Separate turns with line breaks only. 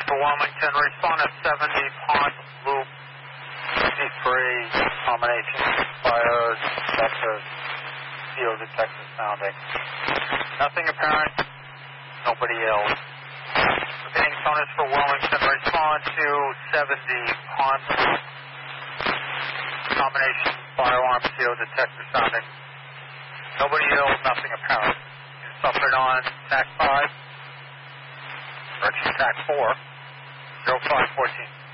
for Wilmington, respond at 70, Pond Loop 53, combination fires, Texas, CO to Texas sounding. Nothing apparent, nobody else. Repeating sonus for Wilmington, respond to 70, Pond Loop, combination firearm, CO to Texas sounding. Nobody ill, nothing apparent. You suffered on TAC 5, correction TAC 4, 0514.